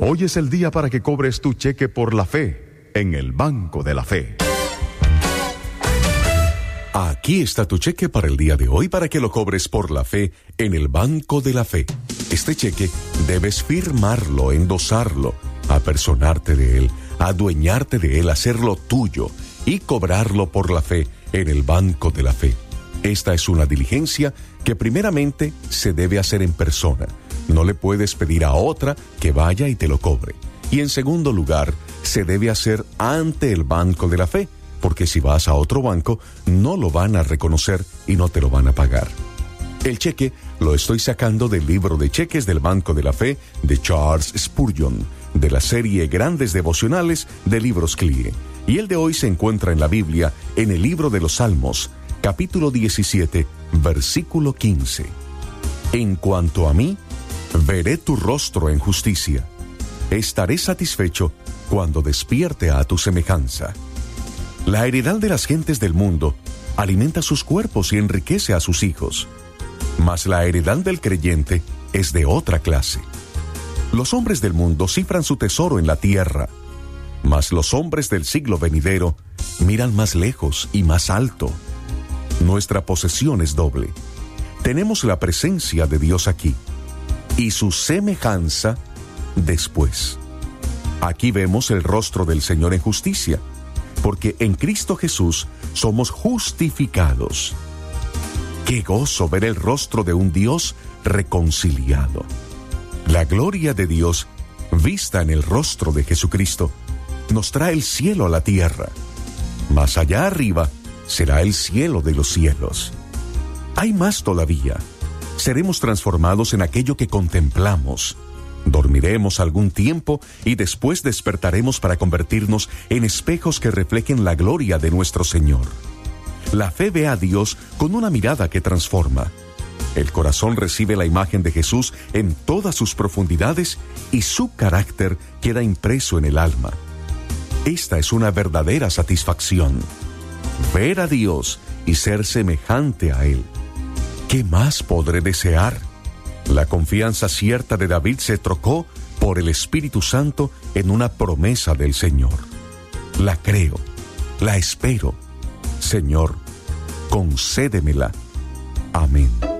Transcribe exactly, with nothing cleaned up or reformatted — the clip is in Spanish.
Hoy es el día para que cobres tu cheque por la fe en el Banco de la Fe. Aquí está tu cheque para el día de hoy para que lo cobres por la fe en el Banco de la Fe. Este cheque debes firmarlo, endosarlo, apersonarte de él, adueñarte de él, hacerlo tuyo y cobrarlo por la fe en el Banco de la Fe. Esta es una diligencia que primeramente se debe hacer en persona. No le puedes pedir a otra que vaya y te lo cobre. Y en segundo lugar, se debe hacer ante el Banco de la Fe, porque si vas a otro banco, no lo van a reconocer y no te lo van a pagar. El cheque lo estoy sacando del libro de cheques del Banco de la Fe de Charles Spurgeon, de la serie Grandes Devocionales de Libros C L I E. Y el de hoy se encuentra en la Biblia, en el libro de los Salmos, capítulo diecisiete, versículo quince. En cuanto a mí, veré tu rostro en justicia. Estaré satisfecho cuando despierte a tu semejanza. La heredad de las gentes del mundo alimenta sus cuerpos y enriquece a sus hijos. Mas la heredad del creyente es de otra clase. Los hombres del mundo cifran su tesoro en la tierra, mas los hombres del siglo venidero miran más lejos y más alto. Nuestra posesión es doble. Tenemos la presencia de Dios aquí y su semejanza después. Aquí vemos el rostro del Señor en justicia, porque en Cristo Jesús somos justificados. ¡Qué gozo ver el rostro de un Dios reconciliado! La gloria de Dios, vista en el rostro de Jesucristo, nos trae el cielo a la tierra. Más allá arriba será el cielo de los cielos. Hay más todavía. Seremos transformados en aquello que contemplamos. Dormiremos algún tiempo y después despertaremos para convertirnos en espejos que reflejen la gloria de nuestro Señor. La fe ve a Dios con una mirada que transforma. El corazón recibe la imagen de Jesús en todas sus profundidades y su carácter queda impreso en el alma. Esta es una verdadera satisfacción. Ver a Dios y ser semejante a Él. ¿Qué más podré desear? La confianza cierta de David se trocó por el Espíritu Santo en una promesa del Señor. La creo, la espero. Señor, concédemela. Amén.